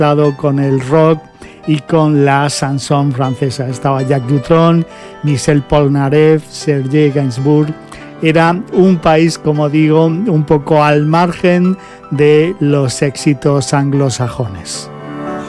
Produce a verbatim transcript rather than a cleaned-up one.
con el rock y con la chanson francesa. Estaba Jacques Dutronc, Michel Polnareff, Serge Gainsbourg. Era un país, como digo, un poco al margen de los éxitos anglosajones.